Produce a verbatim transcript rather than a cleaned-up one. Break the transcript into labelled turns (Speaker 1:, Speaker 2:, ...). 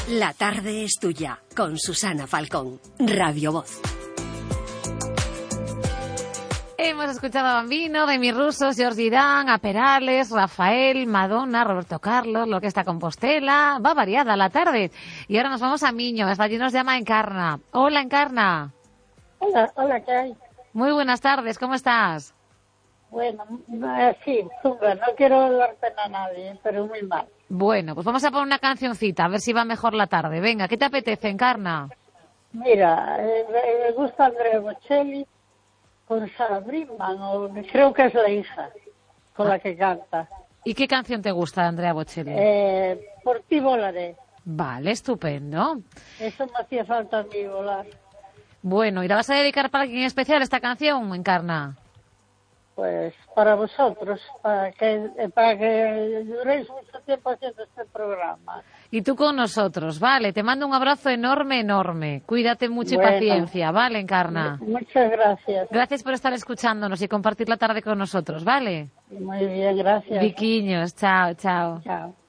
Speaker 1: La tarde es tuya, con Susana Falcón, Radio Voz.
Speaker 2: Hemos escuchado a Bambino, Demi Russo, Jordi Dan, a Perales, Rafael, Madonna, Roberto Carlos, la Orquesta Compostela. Va variada la tarde. Y ahora nos vamos a Miño, hasta allí nos llama Encarna. Hola, Encarna.
Speaker 3: Hola, hola, ¿qué hay?
Speaker 2: Muy buenas tardes, ¿cómo estás?
Speaker 3: Bueno, eh, sí, súper, no quiero dar pena a nadie, pero muy mal.
Speaker 2: Bueno, pues vamos a poner una cancioncita, a ver si va mejor la tarde. Venga, ¿qué te apetece, Encarna?
Speaker 3: Mira, eh, me gusta Andrea Bocelli con Sarah Brightman, o creo que es la hija con la que canta.
Speaker 2: ¿Y qué canción te gusta de Andrea Bocelli?
Speaker 3: Eh, por ti volaré.
Speaker 2: Vale, estupendo.
Speaker 3: Eso me hacía falta a mí, volar.
Speaker 2: Bueno, ¿y la vas a dedicar para alguien especial esta canción, Encarna?
Speaker 3: Pues para vosotros, para que para que duréis mucho tiempo haciendo este programa.
Speaker 2: Y tú con nosotros, vale. Te mando un abrazo enorme, enorme. Cuídate mucho
Speaker 3: Bueno,
Speaker 2: y paciencia, ¿vale, Encarna?
Speaker 3: Muchas gracias.
Speaker 2: Gracias por estar escuchándonos y compartir la tarde con nosotros, ¿vale?
Speaker 3: Muy bien, gracias.
Speaker 2: Viquiños, chao, chao.
Speaker 3: Chao.